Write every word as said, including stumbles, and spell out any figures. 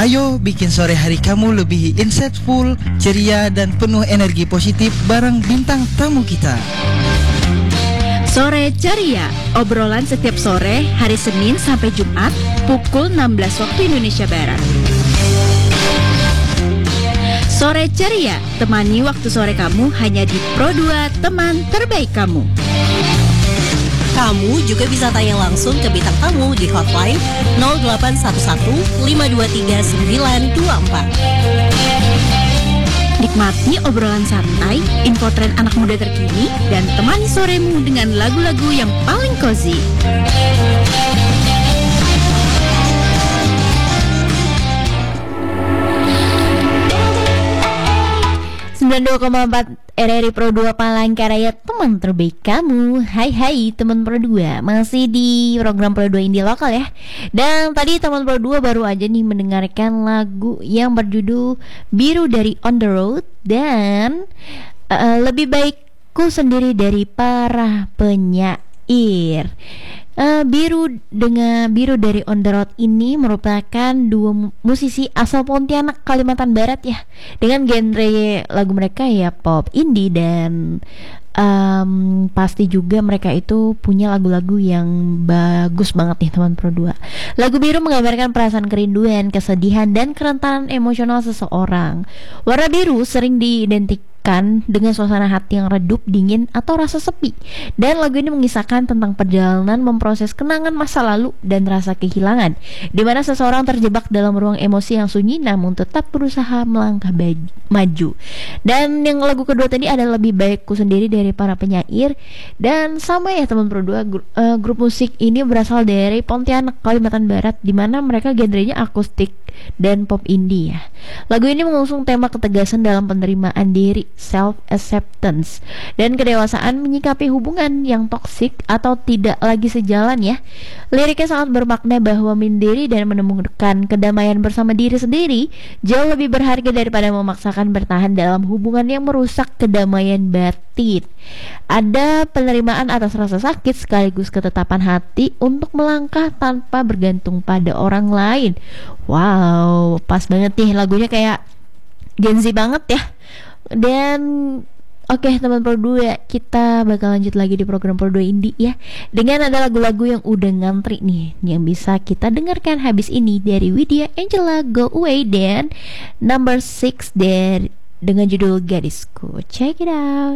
Ayo bikin sore hari kamu lebih insightful, ceria, dan penuh energi positif bareng bintang tamu kita. Sore Ceria, obrolan setiap sore hari Senin sampai Jumat pukul enam belas waktu Indonesia Barat. Sore Ceria, temani waktu sore kamu hanya di Pro dua, teman terbaik kamu. Kamu juga bisa tanya langsung ke bintang tamu di hotline nol delapan satu satu lima dua tiga sembilan dua empat. Nikmati obrolan santai, info tren anak muda terkini, dan temani soremu dengan lagu-lagu yang paling cozy. sembilan puluh dua koma empat R R I Pro dua Palangkaraya, teman terbaik kamu. Hai hai teman Pro dua, masih di program Pro dua Indie Lokal ya. Dan tadi teman Pro dua baru aja nih mendengarkan lagu yang berjudul Biru dari On The Road dan uh, Lebih Baikku Sendiri dari para penyair. Uh, biru dengan Biru dari On The Road ini merupakan dua musisi asal Pontianak, Kalimantan Barat ya, dengan genre lagu mereka ya pop indie dan um, pasti juga mereka itu punya lagu-lagu yang bagus banget nih teman Pro dua. Lagu Biru menggambarkan perasaan kerinduan, kesedihan, dan kerentanan emosional seseorang. Warna biru sering diidentikan dengan suasana hati yang redup, dingin, atau rasa sepi. Dan lagu ini mengisahkan tentang perjalanan memproses kenangan masa lalu dan rasa kehilangan, di mana seseorang terjebak dalam ruang emosi yang sunyi namun tetap berusaha melangkah baju, maju. Dan yang lagu kedua tadi adalah Lebih Baikku Sendiri dari para penyair. Dan sama ya teman Pro dua, grup, uh, grup musik ini berasal dari Pontianak, Kalimantan Barat, di mana mereka genrenya akustik dan pop indie ya. Lagu ini mengusung tema ketegasan dalam penerimaan diri, self-acceptance, dan kedewasaan menyikapi hubungan yang toksik atau tidak lagi sejalan ya. Liriknya sangat bermakna bahwa menyendiri dan menemukan kedamaian bersama diri sendiri jauh lebih berharga daripada memaksakan bertahan dalam hubungan yang merusak kedamaian batin. Ada penerimaan atas rasa sakit sekaligus ketetapan hati untuk melangkah tanpa bergantung pada orang lain. Wow, pas banget nih lagunya, kayak Gen Z banget ya. Dan oke okay, teman Pro dua, kita bakal lanjut lagi di program Pro dua Indie ya, dengan ada lagu-lagu yang udah ngantri nih yang bisa kita dengarkan habis ini dari Widya Angela Go Away dan Number Six dari dengan judul Gadisku. Check it out.